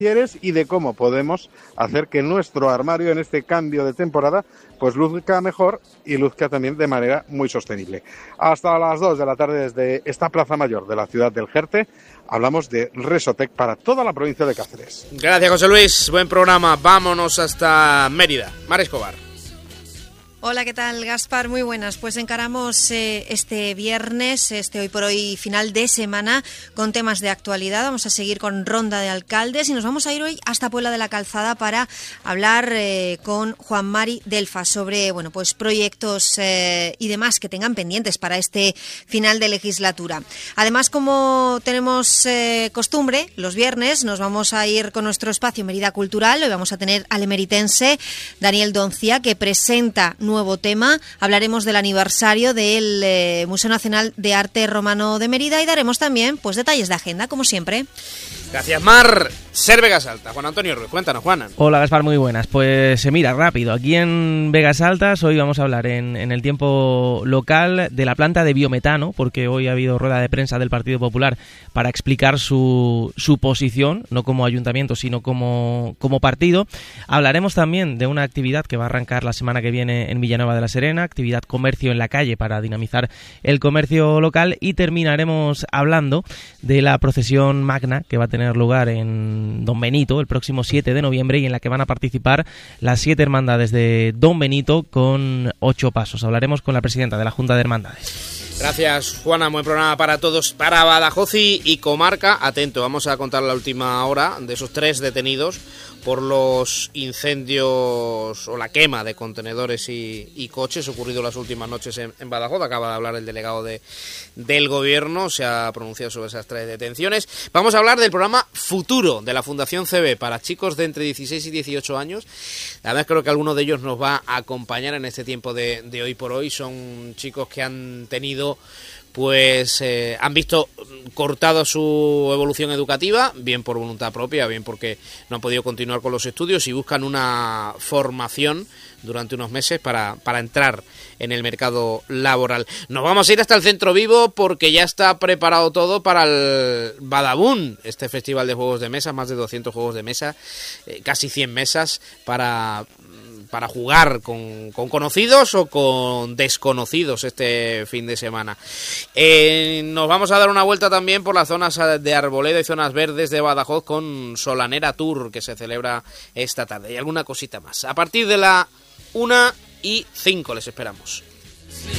y de cómo podemos hacer que nuestro armario en este cambio de temporada pues luzca mejor y luzca también de manera muy sostenible. Hasta las 2 de la tarde desde esta Plaza Mayor de la ciudad del Jerte hablamos de Resotec para toda la provincia de Cáceres. Gracias, José Luis, buen programa. Vámonos hasta Mérida. Mar Escobar. Hola, ¿qué tal, Gaspar? Muy buenas. Pues encaramos este viernes, hoy por hoy final de semana, con temas de actualidad. Vamos a seguir con ronda de alcaldes y nos vamos a ir hoy hasta Puebla de la Calzada para hablar con Juan Mari Delfa sobre pues proyectos y demás que tengan pendientes para este final de legislatura. Además, como tenemos costumbre, los viernes nos vamos a ir con nuestro espacio Mérida Cultural. Hoy vamos a tener al emeritense Daniel Doncia, que presenta nuevo tema. Hablaremos del aniversario del Museo Nacional de Arte Romano de Mérida y daremos también pues detalles de agenda, como siempre. Gracias, Mar. Ser Vegas Alta. Juan Antonio Ruiz, cuéntanos, Juana. Hola, Gaspar, muy buenas. Pues mira, rápido, aquí en Vegas Altas hoy vamos a hablar en el tiempo local de la planta de biometano, porque hoy ha habido rueda de prensa del Partido Popular para explicar su posición, no como ayuntamiento, sino como partido. Hablaremos también de una actividad que va a arrancar la semana que viene en Villanueva de la Serena, actividad comercio en la calle para dinamizar el comercio local, y terminaremos hablando de la procesión magna que va a tener lugar en Don Benito el próximo 7 de noviembre y en la que van a participar las 7 hermandades de Don Benito con 8 pasos. Hablaremos con la presidenta de la Junta de Hermandades. Gracias, Juana. Buen programa para todos. Para Badajoz y comarca, atento, vamos a contar la última hora de esos 3 detenidos por los incendios o la quema de contenedores y coches ocurrido las últimas noches en Badajoz. Acaba de hablar el delegado del gobierno, se ha pronunciado sobre esas 3 detenciones. Vamos a hablar del programa Futuro de la Fundación CB para chicos de entre 16 y 18 años. Además, creo que alguno de ellos nos va a acompañar en este tiempo de hoy por hoy. Son chicos que han tenido han visto cortada su evolución educativa, bien por voluntad propia, bien porque no han podido continuar con los estudios y buscan una formación durante unos meses para entrar en el mercado laboral. Nos vamos a ir hasta el Centro Vivo porque ya está preparado todo para el Badabun, este festival de juegos de mesa, más de 200 juegos de mesa, casi 100 mesas para jugar con conocidos o con desconocidos este fin de semana. Nos vamos a dar una vuelta también por las zonas de Arboleda y zonas verdes de Badajoz con Solanera Tour, que se celebra esta tarde, y alguna cosita más. A partir de la 1:05 les esperamos.